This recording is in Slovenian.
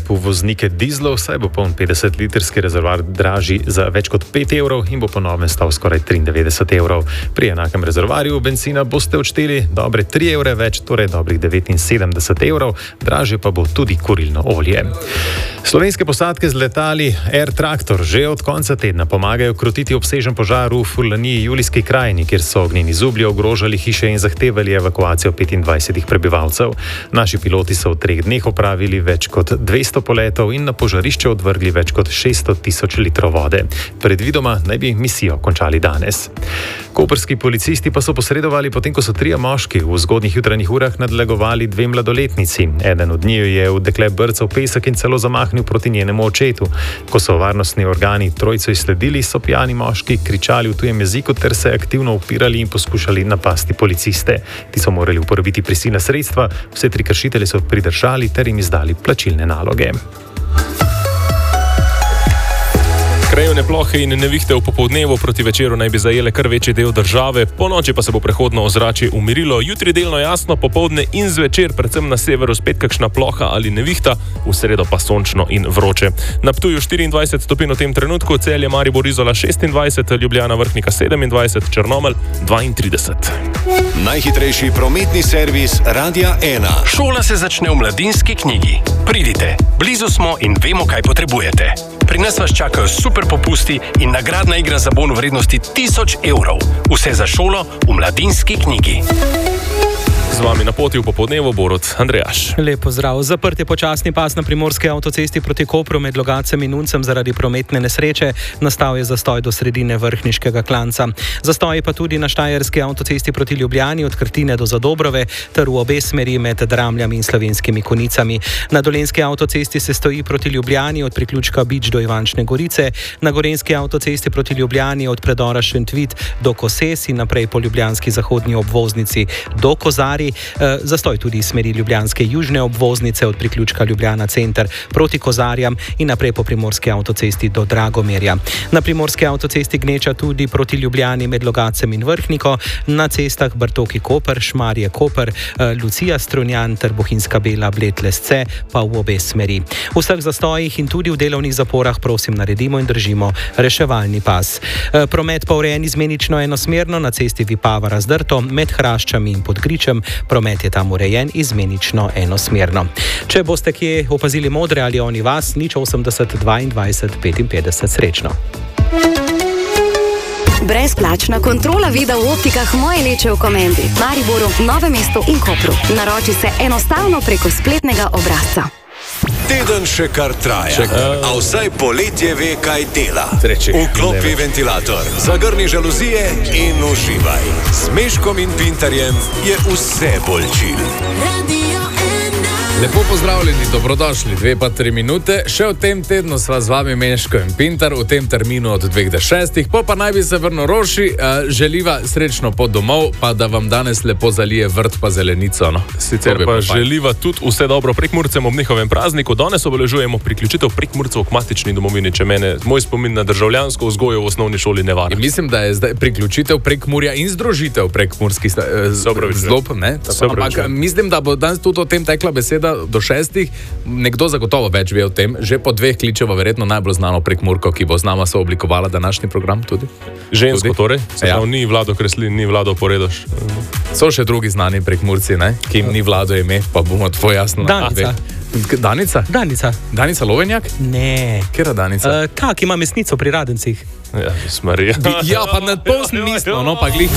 ukrep v voznike dizlov, saj bo poln 50-litrski rezervoar dražji za več kot 5 evrov in bo po novem stal skoraj 93 evrov. Pri enakem rezervoarju benzina boste odšteli dobre 3 evre več, torej dobrih 79 evrov, dražje pa bo tudi kurilno olje. Slovenske posadke z letali Air Tractor že od konca tedna pomagajo krotiti obsežen požar v Furlaniji Julijski krajini, kjer so ognjeni zublji ogrožali hiše in zahtevali evakuacijo 25 prebivalcev. Naši piloti so v 3 dneh opravili več kot 200 poletov in na požarišče odvrgli več kot 600 tisoč litrov vode. Predvidoma naj bi misijo končali danes. Koprski policisti pa so posredovali potem, ko so 3 moški v zgodnjih jutranjih urah nadlegovali 2 mladoletnici. Eden od njiju je v dekle brcal pesek in celo zamahnil proti njenemu očetu. Ko so varnostni organi trojico izsledili, so pijani moški kričali v tujem jeziku ter se aktivno upirali in poskušali napasti policiste. Ti so morali uporabiti prisilna sredstva, vse 3 kršitelje so pridržali ter jim izdali plačilne naloge. Krajevne plohe in nevihte v popoldnevu proti večeru naj bi zajele kar večji del države, po noči pa se bo prehodno ozračje umirilo, jutri delno jasno, popoldne in zvečer, predvsem na severu spet kakšna ploha ali nevihta, v sredo pa sončno in vroče. Na Ptuju 24 stopinj v tem trenutku, Celje, Maribor, Izola 26, Ljubljana, Vrhnika 27, Črnomelj 32. Najhitrejši prometni servis Radia 1. Šola se začne v Mladinski knjigi. Pridite, blizu smo in vemo, kaj potrebujete. Pri nas vas čakajo super popusti in nagradna igra za bon v vrednosti 1000 evrov. Vse za šolo v Mladinski knjigi. Z vami na poti v popoldnevu Borut Andrejaš. Lep pozdrav. Zaprt je počasni pas na primorski avtocesti proti Kopru med Logatcem in Uncem zaradi prometne nesreče. Nastal je zastoj do sredine Vrhniškega klanca. Zastoj pa tudi na štajerski avtocesti proti Ljubljani od Krtine do Zadobrove ter v obe smeri med Dramljami in Slovenskimi Konicami. Na dolenjski avtocesti se stoji proti Ljubljani od priključka Bič do Ivančne Gorice, na gorenjski avtocesti proti Ljubljani od predora Šentvit do Koses in naprej po ljubljanski zahodni obvoznici do Kozarij. Zastoj tudi smeri ljubljanske južne obvoznice od priključka Ljubljana center proti Kozarjam in naprej po primorski avtocesti do Dragomerja. Na primorski avtocesti gneča tudi proti Ljubljani med Logatcem in Vrhniko, na cestah Bartoki Koper, Šmarje Koper, Lucija Strunjan ter Bohinjska Bela Bled Lesce pa v obe smeri. V vseh zastojih in tudi v delovnih zaporah prosim naredimo in držimo reševalni pas. Promet pa urejen izmenično enosmerno na cesti Vipava Razdrto med Hraščami in Podgričem. Promet je tam urejen izmenično enosmerno. Če boste kje opazili modre ali oni vas, 080 22 55 srečno. Brezplačna kontrola vida v optikah Moje leče v Komendi, Mariboru, Novem mestu in Kopru. Naroči se enostavno preko spletnega obrazca. Teden še kar traja, a vsaj poletje ve, kaj dela. Vklopi ventilator, zagrni žaluzije in uživaj. S Meškom in Pintarjem je vse bolj chill. Lepo pozdravljeni, dobrodošli, 2 pa 3 minute. Še v tem tednu sva z vami Meško in Pintar, v tem terminu od 2 do 6, pa naj bi se vrnil Roši, želiva srečno pot domov, pa da vam danes lepo zalije vrt pa zelenico. No. Sicer pa želiva tudi vse dobro Prekmurcem ob njihovem prazniku. Danes obeležujemo priključitev Prekmurcev k matični domovini, če mene moj spomin na državljansko vzgojo v osnovni šoli ne vara. Mislim, da je zdaj priključitev Prekmurja in združitev prekmurskih zlob, ne? Mislim, da bo danes tudi o tem tekla beseda do 6. Nekdo zagotovo več ve o tem, že po 2 kličeva verjetno najbolj znano Prekmurko, ki bo z nama sooblikovala današnji program tudi. Žensko tudi? Torej? Ja. Ni Vlado Kreslin, ni Vlado Poredoš. So še drugi znani Prekmurci, ne? Ki jim ni Vlado ime, pa bomo tvoj jasno. Danica. Danica? Danica. Danica Lovenjak? Ne. Kjera Danica? Kak ima mesnico pri Radencih? Ja, Marija. Ja, pa na pol smislo, no pa glih.